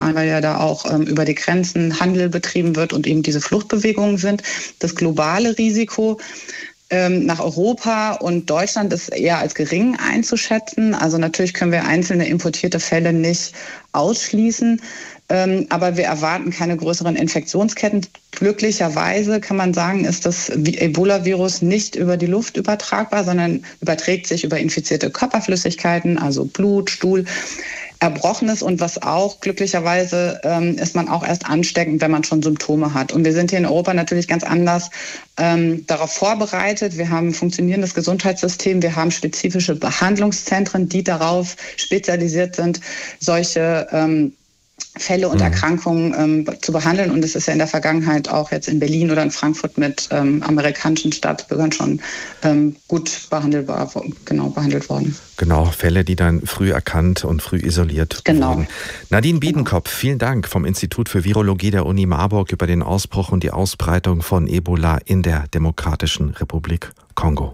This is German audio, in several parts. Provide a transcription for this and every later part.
weil ja da auch über die Grenzen Handel betrieben wird und eben diese Fluchtbewegungen sind. Das globale Risiko nach Europa und Deutschland ist eher als gering einzuschätzen. Also natürlich können wir einzelne importierte Fälle nicht ausschließen, aber wir erwarten keine größeren Infektionsketten. Glücklicherweise kann man sagen, ist das Ebola-Virus nicht über die Luft übertragbar, sondern überträgt sich über infizierte Körperflüssigkeiten, also Blut, Stuhl, Erbrochenes, und was auch glücklicherweise ist man auch erst ansteckend, wenn man schon Symptome hat. Und wir sind hier in Europa natürlich ganz anders darauf vorbereitet. Wir haben ein funktionierendes Gesundheitssystem, wir haben spezifische Behandlungszentren, die darauf spezialisiert sind, solche Fälle und Erkrankungen zu behandeln. Und es ist ja in der Vergangenheit auch jetzt in Berlin oder in Frankfurt mit amerikanischen Staatsbürgern schon gut behandelt worden. Genau, Fälle, die dann früh erkannt und früh isoliert wurden. Nadine Biedenkopf, vielen Dank vom Institut für Virologie der Uni Marburg über den Ausbruch und die Ausbreitung von Ebola in der Demokratischen Republik Kongo.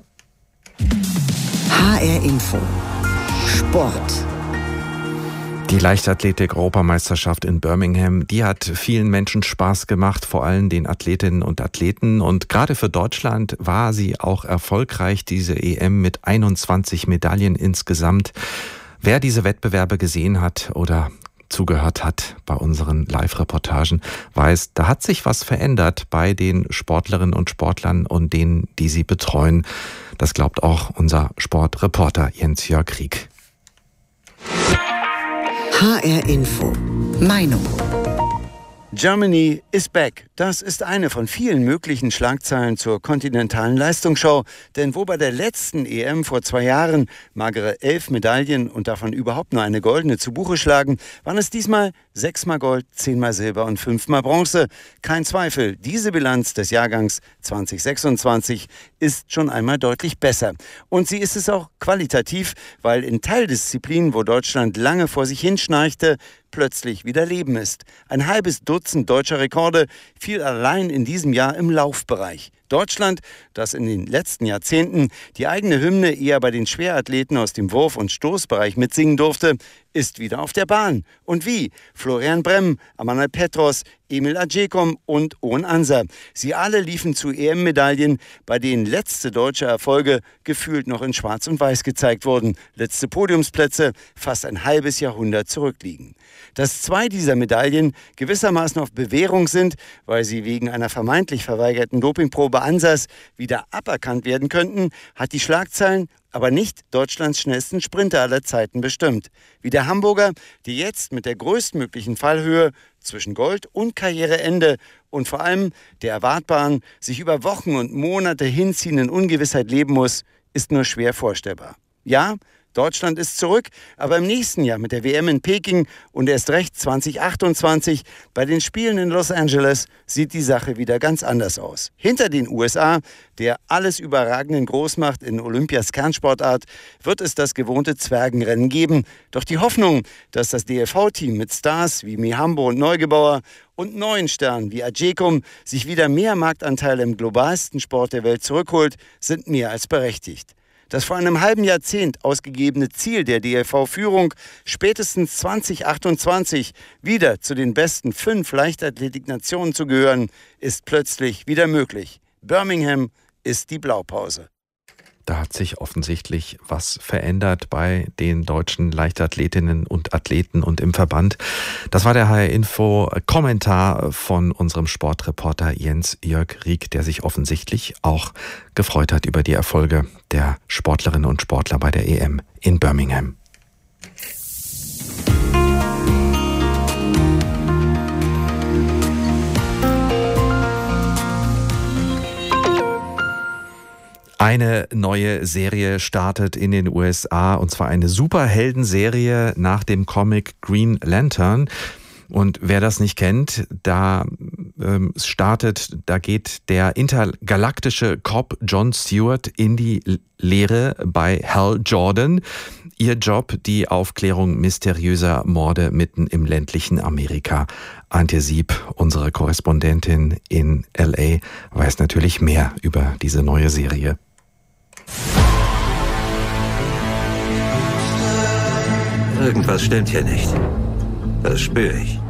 HR Info Sport. Die Leichtathletik-Europameisterschaft in Birmingham, die hat vielen Menschen Spaß gemacht, vor allem den Athletinnen und Athleten. Und gerade für Deutschland war sie auch erfolgreich, diese EM mit 21 Medaillen insgesamt. Wer diese Wettbewerbe gesehen hat oder zugehört hat bei unseren Live-Reportagen, weiß, da hat sich was verändert bei den Sportlerinnen und Sportlern und denen, die sie betreuen. Das glaubt auch unser Sportreporter Jens-Jörg Rieck. HR Info. Meinung. Germany is back. Das ist eine von vielen möglichen Schlagzeilen zur kontinentalen Leistungsschau. Denn wo bei der letzten EM vor 2 Jahren magere 11 Medaillen und davon überhaupt nur eine goldene zu Buche schlagen, waren es diesmal 6-mal Gold, 10-mal Silber und 5-mal Bronze. Kein Zweifel, diese Bilanz des Jahrgangs 2026 ist schon einmal deutlich besser. Und sie ist es auch qualitativ, weil in Teildisziplinen, wo Deutschland lange vor sich hinschnarchte, plötzlich wieder Leben ist. Ein halbes Dutzend deutscher Rekorde fiel allein in diesem Jahr im Laufbereich. Deutschland, das in den letzten Jahrzehnten die eigene Hymne eher bei den Schwerathleten aus dem Wurf- und Stoßbereich mitsingen durfte, ist wieder auf der Bahn. Und wie? Florian Bremm, Amanal Petros, Emil Adjekom und Owen Anser. Sie alle liefen zu EM-Medaillen, bei denen letzte deutsche Erfolge gefühlt noch in Schwarz und Weiß gezeigt wurden. Letzte Podiumsplätze fast ein halbes Jahrhundert zurückliegen. Dass 2 dieser Medaillen gewissermaßen auf Bewährung sind, weil sie wegen einer vermeintlich verweigerten Dopingprobe Ansers wieder aberkannt werden könnten, hat die Schlagzeilen aber nicht Deutschlands schnellsten Sprinter aller Zeiten bestimmt. Wie der Hamburger, der jetzt mit der größtmöglichen Fallhöhe zwischen Gold und Karriereende und vor allem der erwartbaren, sich über Wochen und Monate hinziehenden Ungewissheit leben muss, ist nur schwer vorstellbar. Ja, Deutschland ist zurück, aber im nächsten Jahr mit der WM in Peking und erst recht 2028 bei den Spielen in Los Angeles sieht die Sache wieder ganz anders aus. Hinter den USA, der alles überragenden Großmacht in Olympias Kernsportart, wird es das gewohnte Zwergenrennen geben. Doch die Hoffnung, dass das DLV-Team mit Stars wie Mihambo und Neugebauer und neuen Sternen wie Adjekom sich wieder mehr Marktanteile im globalsten Sport der Welt zurückholt, sind mehr als berechtigt. Das vor einem halben Jahrzehnt ausgegebene Ziel der DLV-Führung, spätestens 2028 wieder zu den besten 5 Leichtathletik-Nationen zu gehören, ist plötzlich wieder möglich. Birmingham ist die Blaupause. Da hat sich offensichtlich was verändert bei den deutschen Leichtathletinnen und Athleten und im Verband. Das war der HR Info Kommentar von unserem Sportreporter Jens-Jörg Rieck, der sich offensichtlich auch gefreut hat über die Erfolge der Sportlerinnen und Sportler bei der EM in Birmingham. Eine neue Serie startet in den USA, und zwar eine Superheldenserie nach dem Comic Green Lantern. Und wer das nicht kennt, da geht der intergalaktische Cop John Stewart in die Lehre bei Hal Jordan. Ihr Job, die Aufklärung mysteriöser Morde mitten im ländlichen Amerika. Antje Sieb, unsere Korrespondentin in L.A., weiß natürlich mehr über diese neue Serie. Irgendwas stimmt hier nicht. Das spüre ich.